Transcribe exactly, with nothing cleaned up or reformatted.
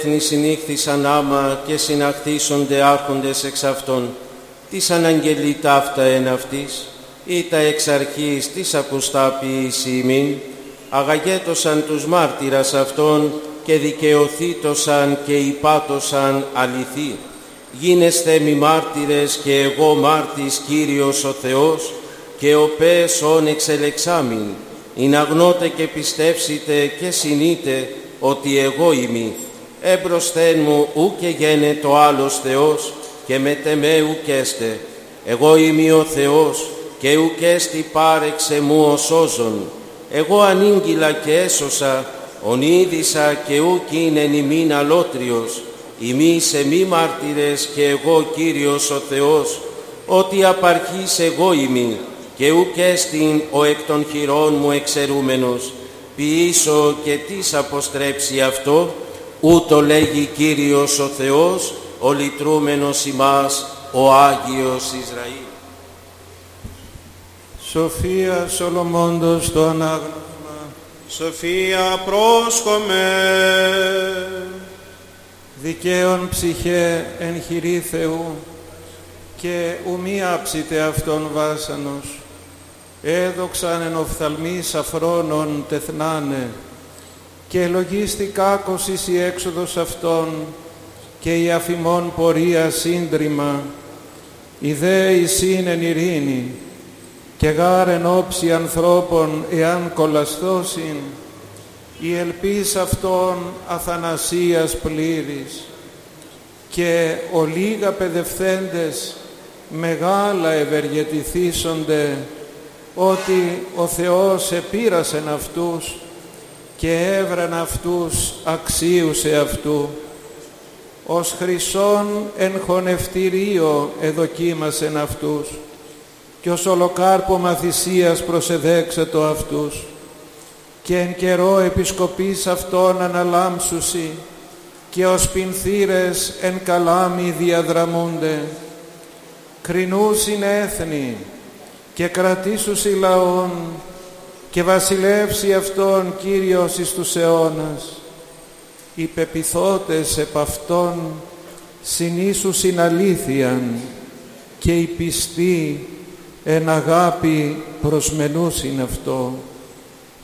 έθνη συνήχθησαν άμα και συναχθήσονται άρχοντες εξ αυτών. Τις αναγγελεί ταύτα εν αυτής, ή τα εξ αρχής της ακουστά ποιήση ημίν, αγαγέτωσαν τους μάρτυρας αυτών και δικαιωθήτωσαν και υπάτωσαν αληθή. Γίνεστε μη μάρτυρες και εγώ μάρτης Κύριος ο Θεός και ο πες όν εξελεξάμην, ειν αγνώτε και πιστεύσετε και συνείτε ότι εγώ είμαι. Έμπροσθεν μου ου και γένε το άλλος Θεός και μετ' εμέ ουκέστε. Εγώ είμαι ο Θεός και ουκέστη πάρεξε μου ο σώζον. Εγώ ανήγγυλα και έσωσα, ονείδησα και ουκ είναι ημίν αλότριος. Ημείς εμεί μάρτυρες και εγώ Κύριος ο Θεός, ότι απαρχής εγώ είμαι και ουκέστην ο εκ των χειρών μου εξαιρούμενος. Ποιήσω και τις αποστρέψει αυτό, ούτω λέγει Κύριος ο Θεός, ο λυτρούμενος ημάς, ο Άγιος Ισραήλ. Σοφία Σολομώντος το ανάγνωσμα. Σοφία πρόσχομαι. Δικαίων ψυχέ εν χειρή Θεού και ουμή άψητε αυτόν βάσανος. Έδοξαν εν οφθαλμής αφρόνων τεθνάνε και λογίστη κάκος εις η έξοδος αυτών και η αφημών πορεία σύντριμα. Η δε εισήν εν ειρήνη και γάρ εν όψη ανθρώπων εάν κολαστώσιν, η ελπίς αυτών αθανασίας πλήρης και ολίγα παιδευθέντες μεγάλα ευεργετηθήσονται, ότι ο Θεός επήρασεν αυτούς και έβραν αυτούς αξίους εαυτού. Ως χρυσόν εν χωνευτηρίο εδοκίμασεν αυτούς και ως ολοκάρπωμα θυσίας προσεδέξετο αυτούς και εν καιρό επισκοπής αυτών αναλάμψουσι και ως πινθύρες εν καλάμι διαδραμούνται. Κρινούσιν έθνη και κρατήσουσι λαών και βασιλεύσει αυτόν Κύριος εις τους αιώνας. Οι πεποιθώτες επ' αυτόν συνήσουσιν αλήθειαν και οι πιστοί εν αγάπη προσμενούσιν αυτό.